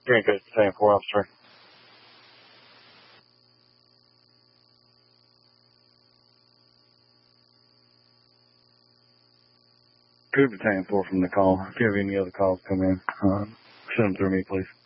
Green Code, Battalion 4 officer. Good Battalion 4 from the call. If you have any other calls come in, send them through me, please.